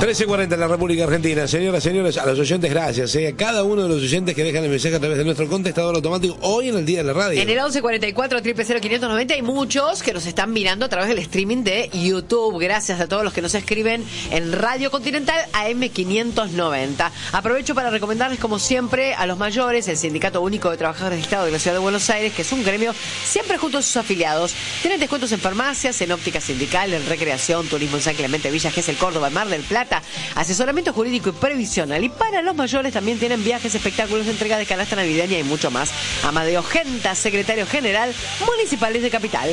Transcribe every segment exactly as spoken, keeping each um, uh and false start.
trece cuarenta en la República Argentina. Señoras, señores, a los oyentes, gracias. Eh. A cada uno de los oyentes que dejan el mensaje a través de nuestro contestador automático hoy en el Día de la Radio. En el once cuarenta y cuatro, cero cero cero, quinientos noventa hay muchos que nos están mirando a través del streaming de YouTube. Gracias a todos los que nos escriben en Radio Continental A M quinientos noventa. Aprovecho para recomendarles, como siempre, a los mayores, el Sindicato Único de Trabajadores del Estado de la Ciudad de Buenos Aires, que es un gremio siempre junto a sus afiliados. Tienen descuentos en farmacias, en óptica sindical, en recreación, turismo en San Clemente, Villas Gesell, Córdoba, Mar del Plata, asesoramiento jurídico y previsional. Y para los mayores también tienen viajes, espectáculos, entrega de canasta navideña y mucho más. Amadeo Genta, secretario general municipal de Capital.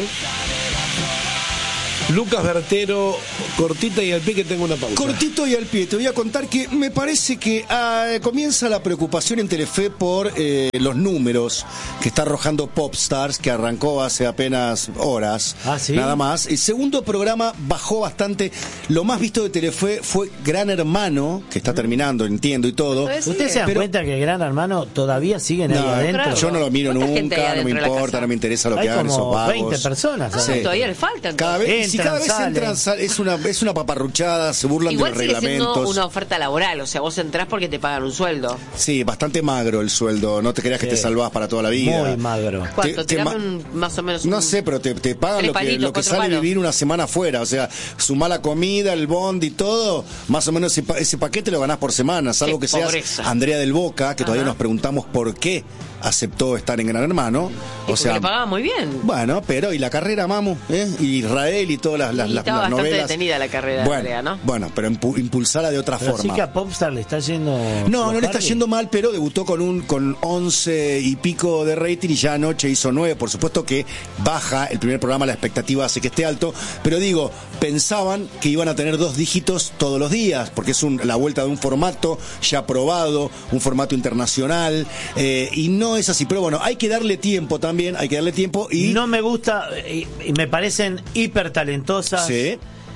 Lucas Bertero, cortita y al pie, que tengo una pausa. Cortito y al pie, te voy a contar que me parece que ah, comienza la preocupación en Telefe por eh, los números que está arrojando Popstars, que arrancó hace apenas horas, ¿Ah, sí? nada más. El segundo programa bajó bastante. Lo más visto de Telefe fue Gran Hermano, que está terminando, entiendo y todo. ¿Ustedes se dan pero, cuenta que Gran Hermano todavía siguen ahí no, adentro? Yo no lo miro nunca, no me importa, no me interesa lo Hay que hagan como esos vagos. veinte personas. Ah, Sí. todavía le faltan. Cada vez, si cada vez salen. entran, sal- es una es una paparruchada, se burlan Igual de los sigue siendo reglamentos. una oferta laboral, o sea, vos entrás porque te pagan un sueldo. Sí, bastante magro el sueldo, no te creas que Sí. te salvás para toda la vida. Muy magro. ¿Cuánto? Te- te Tirame ma- un, más o menos un... No sé, pero te, te pagan Tres lo que, palitos, lo que cuatro sale palos. vivir una semana afuera. O sea, sumá la comida, el bond y todo, más o menos ese, pa- ese paquete lo ganás por semana, salvo Qué que seas pobreza. Andrea del Boca, que todavía Ajá. nos preguntamos por qué aceptó estar en Gran Hermano. Y O sea, le pagaban muy bien. bueno, pero y la carrera, mamu, ¿eh? Y Israel y todas las, las, Y las, estaba las bastante novelas. detenida la carrera de bueno, Andrea, ¿no? Bueno, pero impu- impulsala de otra Pero forma. sí que a Popstar le está yendo... No, no le está Hardy. yendo mal, pero debutó con un con once y pico de rating y ya anoche hizo nueve. Por supuesto que baja el primer programa, la expectativa hace que esté alto, pero digo, pensaban que iban a tener dos dígitos todos los días, porque es un, la vuelta de un formato ya probado, un formato internacional, eh, y no es así. Pero bueno, hay que darle tiempo también, hay que darle tiempo y... No me gusta, y, y me parecen hiper talentosas, Sí.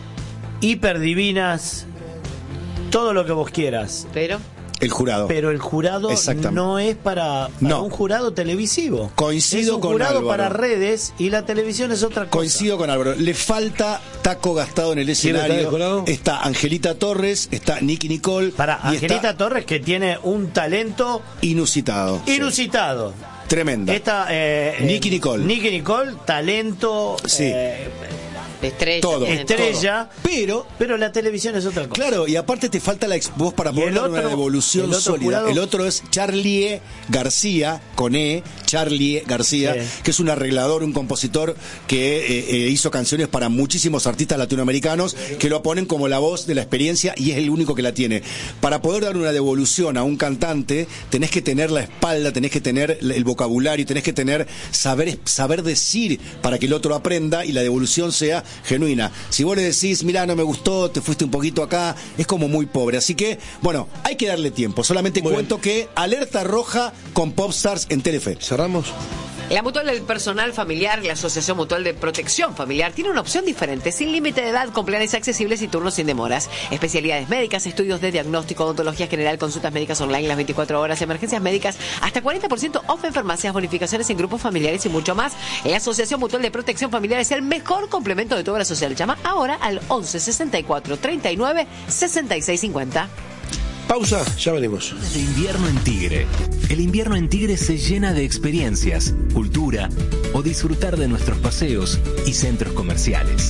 hiper divinas, todo lo que vos quieras. Pero... El jurado. Pero el jurado Exactamente. no es para, para No. un jurado televisivo. Coincido es un con jurado Álvaro. para redes y la televisión es otra cosa. Coincido con Álvaro. Le falta taco gastado en el ¿Quién está escenario. de jurado? Está Angelita Torres, está Nicky Nicole. Para y Angelita está Torres, que tiene un talento inusitado. inusitado. Tremenda. Esta, eh, Nicky eh, Nicole. Nicky Nicole, talento, Sí. eh, Estrella. Todo. tiene estrella, Pero, pero la televisión es otra cosa. claro, y aparte te falta la ex- vos para Y poder el dar una otro- devolución el otro sólida. jurado- El otro es Charlie García, con E, Charlie García, Sí. que es un arreglador, un compositor que eh, eh, hizo canciones para muchísimos artistas latinoamericanos que lo ponen como la voz de la experiencia y es el único que la tiene. Para poder dar una devolución a un cantante, tenés que tener la espalda, tenés que tener el vocabulario, tenés que tener saber, saber decir para que el otro aprenda y la devolución sea genuina. Si vos le decís, mirá, no me gustó, te fuiste un poquito acá, es como muy pobre. Así que, bueno, hay que darle tiempo. Solamente Muy cuento que alerta roja con Popstars en Telefe. ¿Cerramos? La Mutual del Personal Familiar, la Asociación Mutual de Protección Familiar, tiene una opción diferente, sin límite de edad, con planes accesibles y turnos sin demoras. Especialidades médicas, estudios de diagnóstico, odontología general, consultas médicas online las veinticuatro horas, emergencias médicas, hasta cuarenta por ciento off en farmacias, bonificaciones en grupos familiares y mucho más. La Asociación Mutual de Protección Familiar es el mejor complemento de tu obra social. Llama ahora al once sesenta y cuatro treinta y nueve sesenta y seis cincuenta. Pausa, ya venimos. De invierno en Tigre. El invierno en Tigre se llena de experiencias, cultura o disfrutar de nuestros paseos y centros comerciales.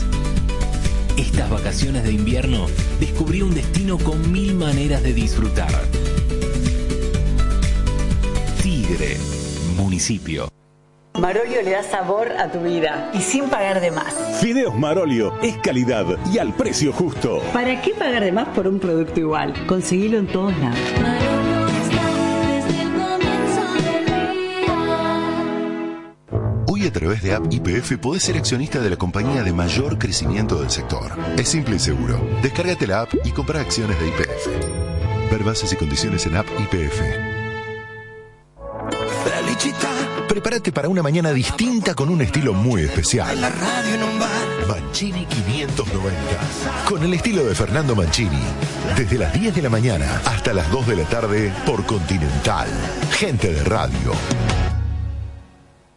Estas vacaciones de invierno descubrí un destino con mil maneras de disfrutar. Tigre, municipio. Marolio le da sabor a tu vida y sin pagar de más. Fideos Marolio es calidad y al precio justo. ¿Para qué pagar de más por un producto igual? Conseguilo en todos lados. Hoy a través de App Y P F podés ser accionista de la compañía de mayor crecimiento del sector. Es simple y seguro. Descárgate la app y compra acciones de Y P F. Ver bases y condiciones en App Y P F. Prepárate para una mañana distinta con un estilo muy especial. Mancini quinientos noventa. Con el estilo de Fernando Mancini. Desde las diez de la mañana hasta las dos de la tarde por Continental. Gente de radio.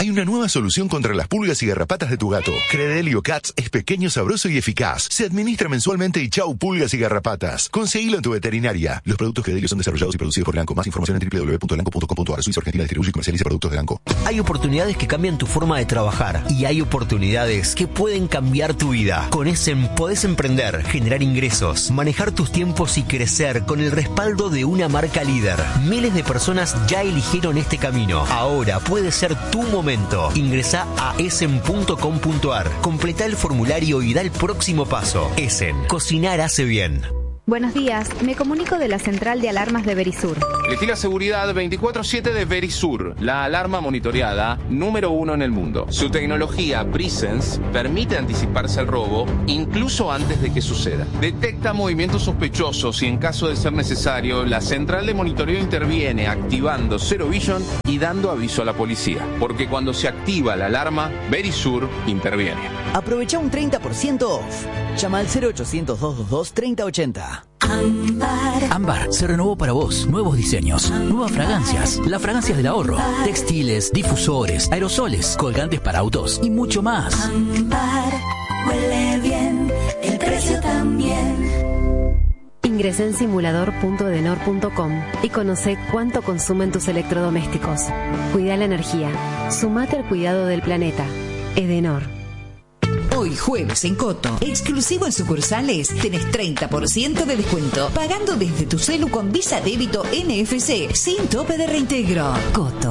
Hay una nueva solución contra las pulgas y garrapatas de tu gato. Credelio Cats es pequeño, sabroso y eficaz. Se administra mensualmente y chau pulgas y garrapatas. Conseguilo en tu veterinaria. Los productos Credelio son desarrollados y producidos por Elanco. Más información en doble u doble u doble u punto elanco punto com punto a r. Suiza Argentina distribuye y comercializa productos de Elanco. Hay oportunidades que cambian tu forma de trabajar y hay oportunidades que pueden cambiar tu vida. Con Essen podés emprender, generar ingresos, manejar tus tiempos y crecer con el respaldo de una marca líder. Miles de personas ya eligieron este camino. Ahora puede ser tu momento. Ingresá a essen punto com punto a r. Completa el formulario y da el próximo paso. Essen. Cocinar hace bien. Buenos días, me comunico de la central de alarmas de Verisur. Elegí la seguridad veinticuatro siete de Verisur, la alarma monitoreada número uno en el mundo. Su tecnología Presence permite anticiparse al robo incluso antes de que suceda. Detecta movimientos sospechosos y en caso de ser necesario, la central de monitoreo interviene activando Zero Vision y dando aviso a la policía. Porque cuando se activa la alarma, Verisur interviene. Aprovecha un treinta por ciento off. Llama al cero ochocientos, doscientos veintidós, treinta ochenta. Ámbar. Ámbar se renovó para vos. Nuevos diseños, nuevas fragancias, las fragancias del ahorro, textiles, difusores, aerosoles, colgantes para autos y mucho más. Ámbar huele bien, el precio también. Ingresa en simulador punto edenor punto com y conoce cuánto consumen tus electrodomésticos. Cuida la energía. Sumate al cuidado del planeta. Edenor. Hoy jueves en Coto, exclusivo en sucursales, tenés treinta por ciento de descuento, pagando desde tu celu con Visa Débito N F C, sin tope de reintegro. Coto.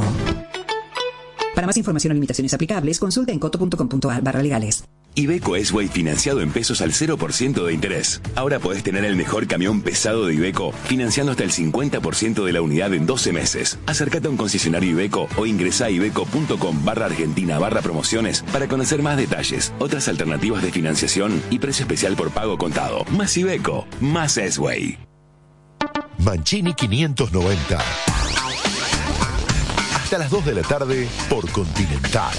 Para más información o limitaciones aplicables, consulta en coto punto com punto a r barra legales. Iveco S-Way financiado en pesos al cero por ciento de interés. Ahora podés tener el mejor camión pesado de Iveco financiando hasta el cincuenta por ciento de la unidad en doce meses. Acércate a un concesionario Iveco o ingresá a iveco punto com barra argentina barra promociones para conocer más detalles, otras alternativas de financiación y precio especial por pago contado. Más Iveco, más S-Way. Mancini quinientos noventa. Hasta las dos de la tarde por Continental.